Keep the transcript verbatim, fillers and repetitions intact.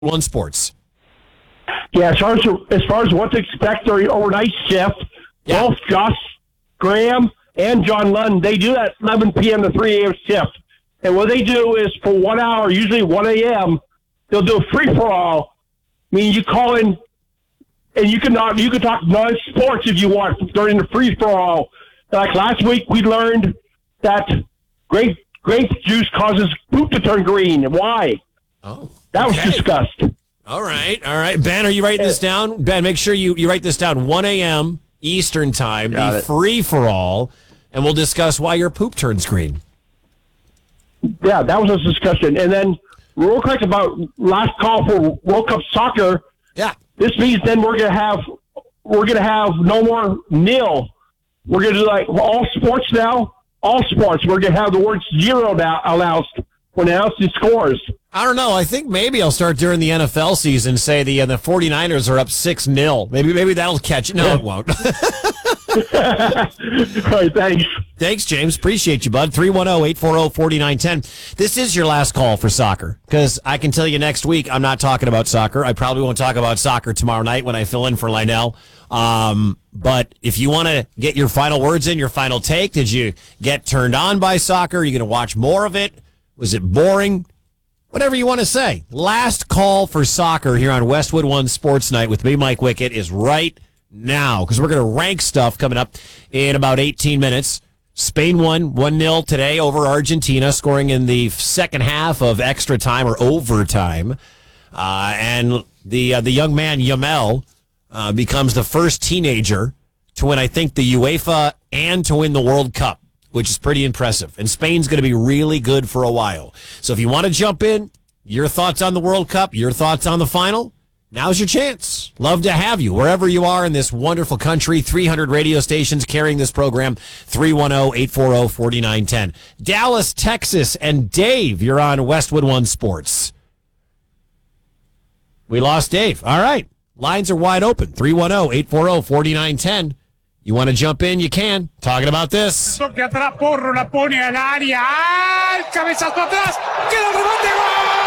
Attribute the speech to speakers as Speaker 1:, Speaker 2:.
Speaker 1: One Sports.
Speaker 2: Yeah, as far as, as far as what to expect during overnight shift,
Speaker 1: Yeah.
Speaker 2: both Josh Graham and John Lund, they do that eleven p.m. to three a.m. shift. And what they do is for one hour, usually one a.m., they'll do a free-for-all. I mean, you call in, and you can, not, you can talk non-sports if you want during the free-for-all. Like last week, we learned that grape, grape juice causes poop to turn green. Why?
Speaker 1: Oh,
Speaker 2: That
Speaker 1: okay.
Speaker 2: was discussed.
Speaker 1: All right, all right. Ben, are you writing this down? Ben, make sure you, you write this down. one a.m. Eastern Time,
Speaker 3: Got
Speaker 1: the
Speaker 3: it.
Speaker 1: free-for-all, and we'll discuss why your poop turns green.
Speaker 2: Yeah, that was a discussion. And then real quick about last call for World Cup soccer.
Speaker 1: Yeah.
Speaker 2: This means then we're gonna have we're gonna have no more nil. We're gonna do like all sports now. All sports. We're gonna have the word zero now announced when announcing scores.
Speaker 1: I don't know. I think maybe I'll start during the N F L season, say the uh, the 49ers are up six nil. Maybe maybe that'll catch it. No, it won't.
Speaker 2: All right, thanks.
Speaker 1: Thanks, James. Appreciate you, bud. three one zero, eight four zero, four nine one zero. This is your last call for soccer, because I can tell you next week I'm not talking about soccer. I probably won't talk about soccer tomorrow night when I fill in for Lionel. Um, but if you want to get your final words in, your final take, did you get turned on by soccer? Are you going to watch more of it? Was it boring? Whatever you want to say. Last call for soccer here on Westwood One Sports Night with me, Mike Wickett, is right now, because we're going to rank stuff coming up in about eighteen minutes. Spain won one nil today over Argentina, scoring in the second half of extra time or overtime. Uh, and the uh, the young man, Yamel, uh, becomes the first teenager to win, I think, the UEFA and to win the World Cup, which is pretty impressive. And Spain's going to be really good for a while. So if you want to jump in, your thoughts on the World Cup, your thoughts on the final, now's your chance. Love to have you wherever you are in this wonderful country. three hundred radio stations carrying this program. three one zero, eight four zero, four nine one zero. Dallas, Texas, and Dave, you're on Westwood One Sports. We lost Dave. All right. Lines are wide open. three one zero, eight four zero, four nine one zero. You want to jump in? You can. Talking about this.
Speaker 4: Toque atrás, Porro la pone al área. ¡Al cabezazo atrás! ¡Queda el remate! ¡Gol!